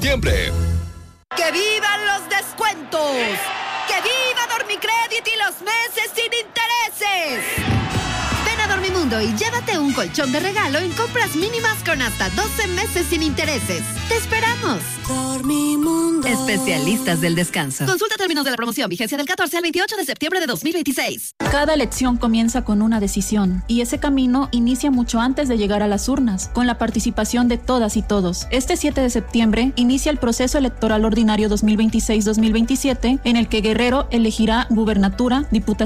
Siempre. ¡Que vivan los descuentos! ¡Que viva Dormicrédito y los meses sin intereses! Ven a Dormimundo y llévate un colchón de regalo en compras mínimas con hasta 12 meses sin intereses. ¡Te esperamos! Dormimundo. Especialistas del descanso. Consulta términos de la promoción. Vigencia del 14 al 28 de septiembre de 2026. Cada elección comienza con una decisión y ese camino inicia mucho antes de llegar a las urnas, con la participación de todas y todos. Este 7 de septiembre inicia el proceso electoral ordinario 2026-2027 en el que Guerrero elegirá gubernatura, diputación